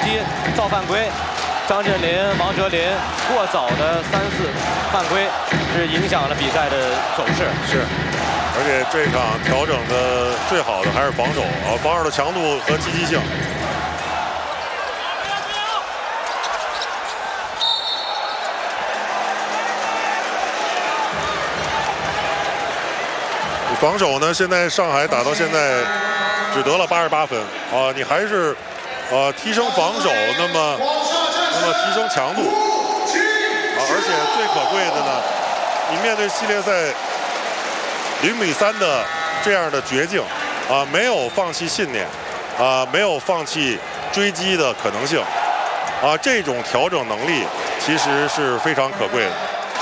击造犯规。张镇麟、王哲林过早的3、4犯规，是影响了比赛的走势。 是，而且这场调整的最好的还是防守啊，防守的强度和积极性。防守呢，现在上海打到现在只得了88分啊，你还是提升防守，那么提升强度啊，而且最可贵的呢，你面对系列赛0比3的这样的绝境啊，没有放弃信念啊，没有放弃追击的可能性啊，这种调整能力其实是非常可贵的。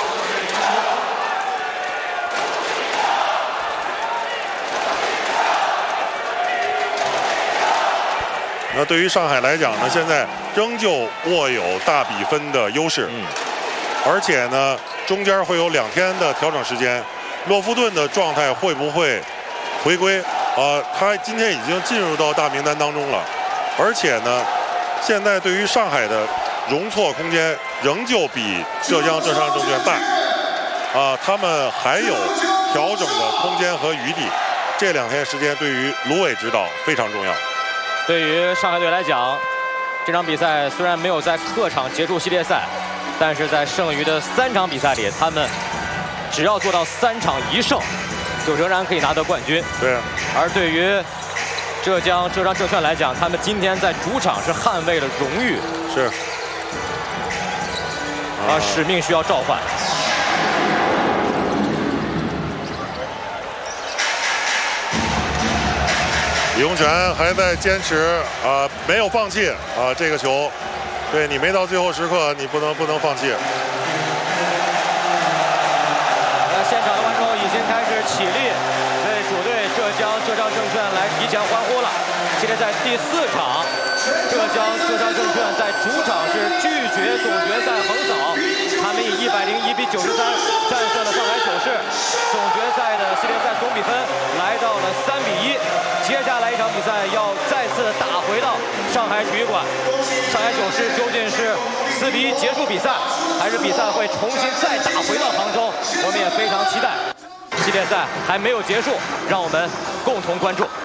那对于上海来讲呢，现在仍旧握有大比分的优势，而且呢，中间会有2天的调整时间。洛夫顿的状态会不会回归？他今天已经进入到大名单当中了，而且呢，现在对于上海的容错空间仍旧比浙江浙商证券大，他们还有调整的空间和余地。这2天时间对于卢伟指导非常重要。 对于上海队来讲，这场比赛虽然没有在客场结束系列赛，但是在剩余的3场比赛里，他们只要做到3场1胜，就仍然可以拿得冠军。 对。 而对于浙江浙商证券来讲，他们今天在主场是捍卫了荣誉， 是。 使命需要召唤。 李洪权还在坚持没有放弃这个球，对你没到最后时刻，你不能放弃。 现场的观众已经开始起立，对主队浙江浙商证券来提前欢呼了。系列赛第4场，浙江浙商证券在主场是拒绝总决赛横扫，他们以101比93战胜了上海九世，总决赛的系列赛总比分来到了3比1。接下来一场比赛要再次打回到上海体育馆，上海九世究竟是4比1结束比赛，还是比赛会重新再打回到杭州？我们也非常期待。系列赛还没有结束，让我们共同关注。